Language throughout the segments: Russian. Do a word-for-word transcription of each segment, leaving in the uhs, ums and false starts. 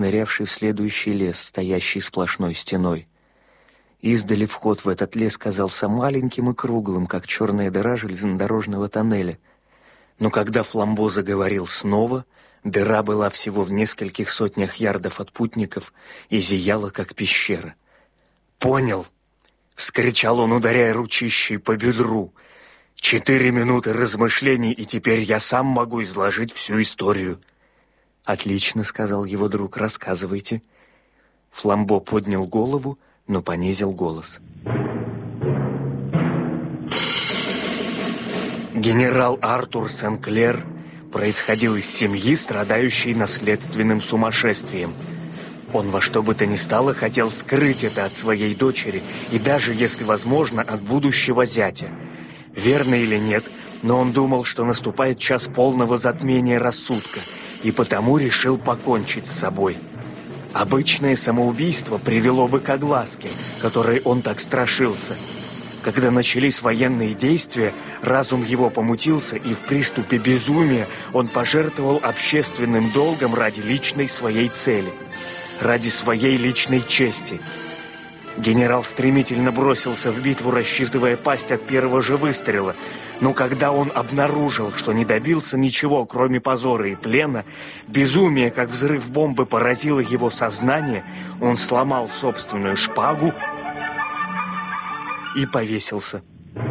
нырявший в следующий лес, стоящий сплошной стеной. Издали вход в этот лес казался маленьким и круглым, как черная дыра железнодорожного тоннеля. Но когда Фламбо заговорил снова, дыра была всего в нескольких сотнях ярдов от путников и зияла, как пещера. «Понял!» — вскричал он, ударяя ручищей по бедру. «Четыре минуты размышлений, и теперь я сам могу изложить всю историю». «Отлично», — сказал его друг, — «рассказывайте». Фламбо поднял голову, но понизил голос. Генерал Артур Сен-Клер происходил из семьи, страдающей наследственным сумасшествием. Он во что бы то ни стало хотел скрыть это от своей дочери и даже, если возможно, от будущего зятя. Верно или нет, но он думал, что наступает час полного затмения рассудка, и потому решил покончить с собой. Обычное самоубийство привело бы к огласке, которой он так страшился. Когда начались военные действия, разум его помутился, и в приступе безумия он пожертвовал общественным долгом ради личной своей цели, ради своей личной чести. Генерал стремительно бросился в битву, рассчитывая пасть от первого же выстрела. Но когда он обнаружил, что не добился ничего, кроме позора и плена, безумие, как взрыв бомбы, поразило его сознание, он сломал собственную шпагу и повесился.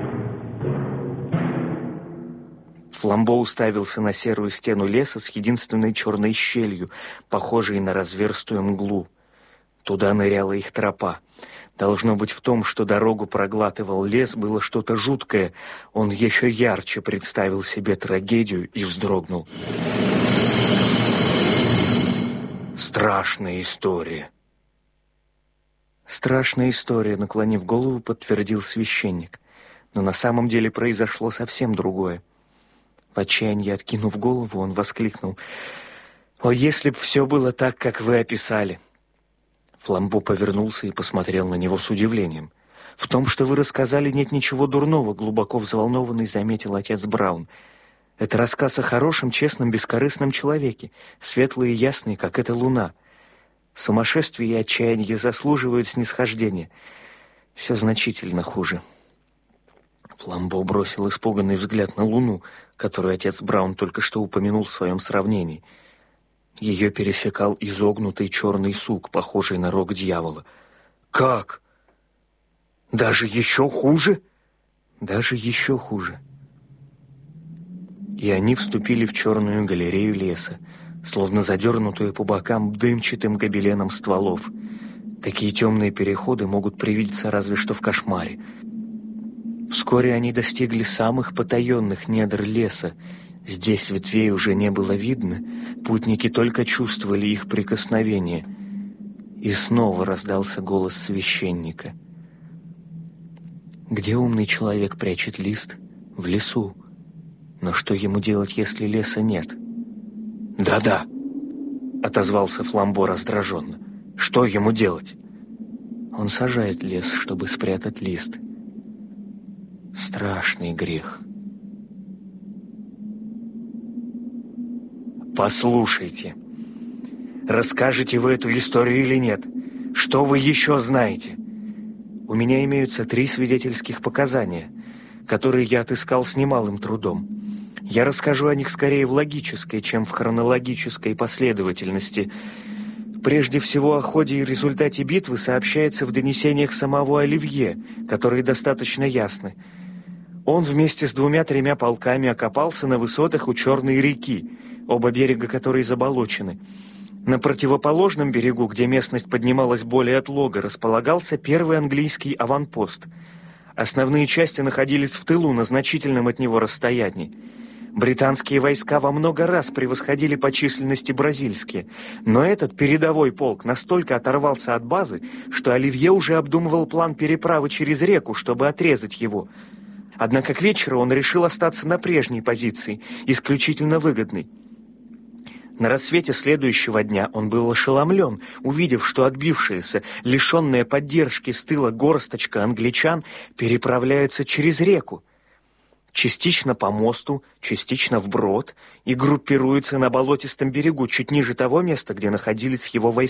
Фламбо уставился на серую стену леса с единственной черной щелью, похожей на разверстую мглу. Туда ныряла их тропа. Должно быть, в том, что дорогу проглатывал лес, было что-то жуткое. Он еще ярче представил себе трагедию и вздрогнул. Страшная история. Страшная история, наклонив голову, подтвердил священник. Но на самом деле произошло совсем другое. В отчаянии откинув голову, он воскликнул: «О, если б все было так, как вы описали!» Фламбо повернулся и посмотрел на него с удивлением. «В том, что вы рассказали, нет ничего дурного», — глубоко взволнованный заметил отец Браун. «Это рассказ о хорошем, честном, бескорыстном человеке, светлый и ясный, как эта луна. Сумасшествие и отчаяние заслуживают снисхождения. Все значительно хуже». Фламбо бросил испуганный взгляд на луну, которую отец Браун только что упомянул в своем сравнении. Ее пересекал изогнутый черный сук, похожий на рог дьявола. «Как? Даже еще хуже?» «Даже еще хуже». И они вступили в черную галерею леса, словно задернутую по бокам дымчатым гобеленом стволов. Такие темные переходы могут привидеться разве что в кошмаре. Вскоре они достигли самых потаенных недр леса. Здесь ветвей уже не было видно, путники только чувствовали их прикосновение. И снова раздался голос священника. «Где умный человек прячет лист? В лесу. Но что ему делать, если леса нет?» «Да-да», — отозвался Фламбо раздраженно. «Что ему делать?» «Он сажает лес, чтобы спрятать лист. Страшный грех». «Послушайте, расскажете вы эту историю или нет? Что вы еще знаете?» «У меня имеются три свидетельских показания, которые я отыскал с немалым трудом. Я расскажу о них скорее в логической, чем в хронологической последовательности. Прежде всего, о ходе и результате битвы сообщается в донесениях самого Оливье, которые достаточно ясны. Он вместе с двумя-тремя полками окопался на высотах у Черной реки, оба берега которой заболочены. На противоположном берегу, где местность поднималась более отлого, располагался первый английский аванпост. Основные части находились в тылу на значительном от него расстоянии. Британские войска во много раз превосходили по численности бразильские, но этот передовой полк настолько оторвался от базы, что Оливье уже обдумывал план переправы через реку, чтобы отрезать его. Однако к вечеру он решил остаться на прежней позиции, исключительно выгодной. На рассвете следующего дня он был ошеломлен, увидев, что отбившиеся, лишенные поддержки с тыла горсточка англичан переправляются через реку. частично по мосту, частично вброд, и группируется на болотистом берегу, чуть ниже того места, где находились его войска.